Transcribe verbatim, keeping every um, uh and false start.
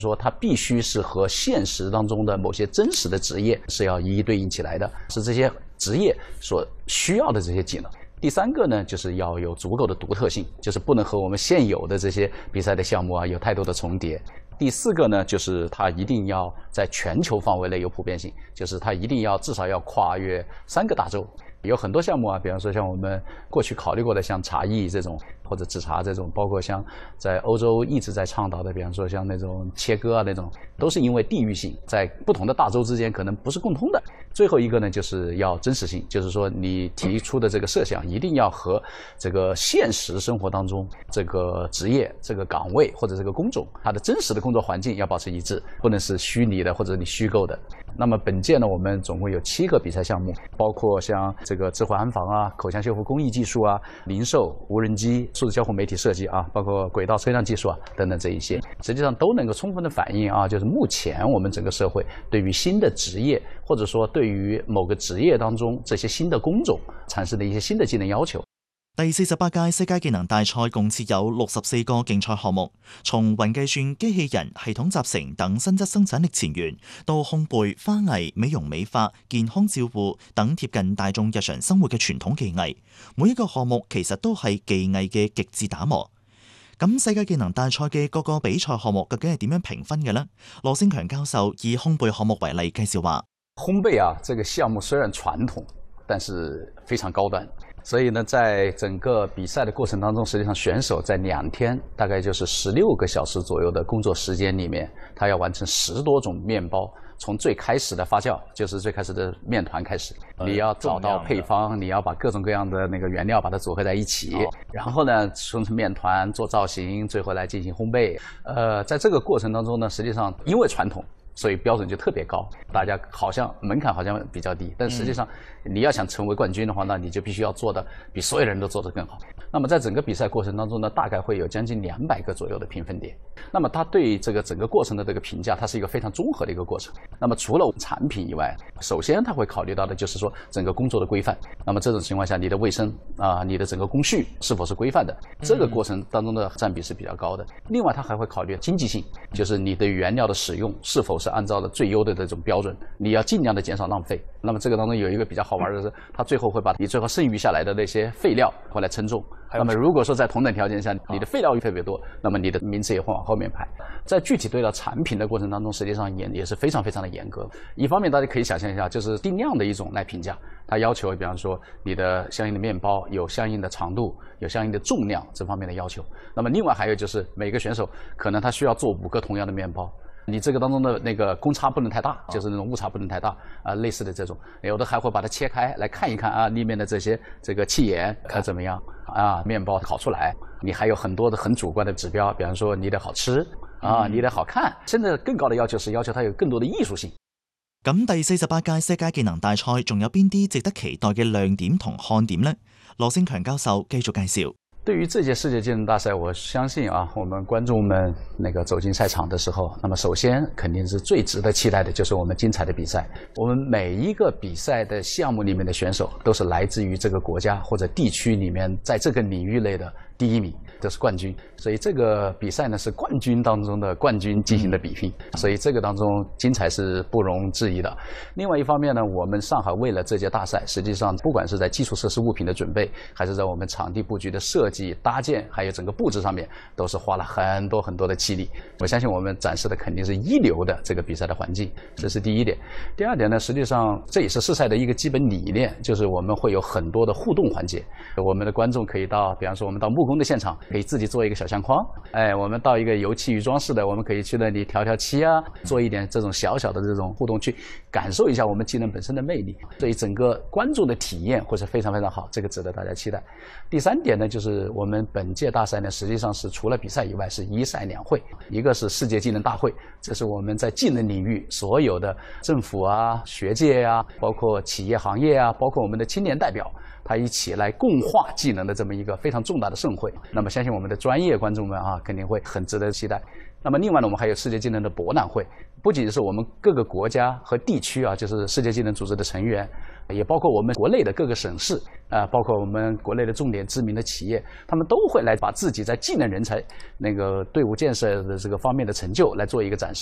说它必须是和现实当中的某些真实的职业是要一一对应起来的，是这些职业所需要的这些技能。第三个呢，就是要有足够的独特性，就是不能和我们现有的这些比赛的项目啊有太多的重叠。第四个呢，就是它一定要在全球范围内有普遍性，就是它一定要至少要跨越三个大洲。有很多项目啊，比方说像我们过去考虑过的，像茶艺这种或者制茶这种，包括像在欧洲一直在倡导的，比方说像那种切割啊那种，都是因为地域性，在不同的大洲之间可能不是共通的。最后一个呢，就是要真实性，就是说你提出的这个设想一定要和这个现实生活当中这个职业、这个岗位或者这个工种它的真实的工作环境要保持一致，不能是虚拟的或者你虚构的。那么本届呢，我们总共有七个比赛项目，包括像这个智慧安防啊、口腔修复工艺技术啊、零售、无人机、数字交互媒体设计啊，包括轨道车辆技术啊等等这一些，实际上都能够充分的反映啊，就是目前我们整个社会对于新的职业，或者说对于某个职业当中这些新的工种产生的一些新的技能要求。 第四十八屆世界技能大賽共設有六十四個競賽項目，從雲計算、機器人、系統集成等新質生產力前沿，到烘焙、花藝、美容美髮、健康照護等貼近大眾日常生活嘅傳統技藝。每一個項目其實都係技藝嘅極致打磨。咁世界技能大賽嘅各個比賽項目究竟係點樣評分嘅呢？羅勝強教授以烘焙項目為例介紹話： 烘焙啊，這個項目雖然傳統，但是非常高端。所以呢，在整個比賽的過程當中，實際上選手在兩天，大概就是十六個小時左右的工作時間裡面，他要完成十多種麵包，從最開始的發酵，就是最開始的麵團開始，你要找到配方，你要把各種各樣的那個原料把它組合在一起，然後呢，生成麵團做造型，最後來進行烘焙。呃，在這個過程當中呢，實際上因為傳統，所以標準就特別高，大家好像門檻好像比較低，但實際上你要想成為冠軍的話，那你就必須要做的比所有人都做得更好。那麼在整個比賽過程當中呢，大概會有將近兩百個左右的評分點。那麼它對這個整個過程的這個評價，它是一個非常綜合的一個過程。那麼除了產品以外，首先它會考慮到的就是說整個工作的規範。那麼這種情況下，你的衛生啊，你的整個工序是否是規範的，這個過程當中的佔比是比較高的。另外它還會考慮經濟性，就是你的原料的使用是否是按照了最優的這種標準，你要盡量的減少浪費。那麼這個當中有一個比較好玩的是，它最後會把你最後剩餘下來的那些廢料回來稱重。那麼如果說在同等條件下，你的廢料特別多，那麼你的名次也會往後面排。在具體對待產品的過程當中，實際上也也是非常非常的嚴格。一方面大家可以想象一下，就是定量的一種來評價，它要求比方說你的相應的麵包有相應的長度，有相應的重量這方面的要求。那麼另外還有就是每個選手可能他需要做五個同樣的麵包，你這個當中的那個公差不能太大，就是那種誤差不能太大啊、呃，類似的這種，有的還會把它切開來看一看啊，裡面的這些這個氣焰看怎麼樣啊，麵包烤出來，你還有很多的很主觀的指標，比方說你得好吃啊，你得好看，甚至更高的要求是要求它有更多的藝術性。 咁第四十八屆世界技能大賽仲有邊啲值得期待嘅亮點同看點呢？羅勝強教授繼續介紹。 對於這屆世界技能大賽，我相信啊，我們觀眾們那個走進賽場的時候，那麼首先肯定是最值得期待的，就是我們精彩的比賽。我們每一個比賽的項目裡面的選手，都是來自於這個國家或者地區裡面，在這個領域內的第一名，都是冠軍。所以這個比賽呢，是冠軍當中的冠軍進行的比拼，所以這個當中精彩是不容置疑的。另外一方面呢，我們上海為了這屆大賽，實際上不管是在基礎設施物品的準備，還是在我們場地佈局的設計搭建，還有整個佈置上面，都是花了很多很多的氣力。我相信我們展示的肯定是一流的這個比賽的環境，這是第一點。第二點呢，實際上這也是試賽的一個基本理念，就是我們會有很多的互動環節。我們的觀眾可以到，比方說我們到木工的現場，可以自己做一個小相框。哎，我們到一個油漆與裝飾的，我們可以去那裡調調漆啊，做一點這種小小的這種互動，去感受一下我們技能本身的魅力。所以整個觀眾的體驗會是非常非常好，這個值得大家期待。第三點呢，就是我們本屆大賽呢，實際上是除了比賽以外，是一賽兩會。一個是世界技能大會，這是我們在技能領域所有的政府啊、學界啊，包括企業行業啊，包括我們的青年代表，他一起來共話技能的這麼一個非常重大的盛會。那麼相信我們的專業觀眾們啊，肯定會很值得期待。 那么另外呢，我们还有世界技能的博览会，不仅是我们各个国家和地区啊，就是世界技能组织的成员，也包括我们国内的各个省市啊、呃，包括我们国内的重点知名的企业，他们都会来把自己在技能人才那个队伍建设的这个方面的成就来做一个展示。